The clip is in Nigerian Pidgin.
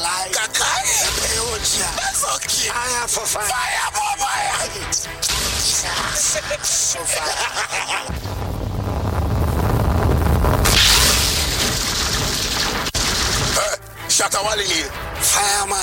life. That's okay. Fire for fire. Fire for fire. Shatawali. Fireman.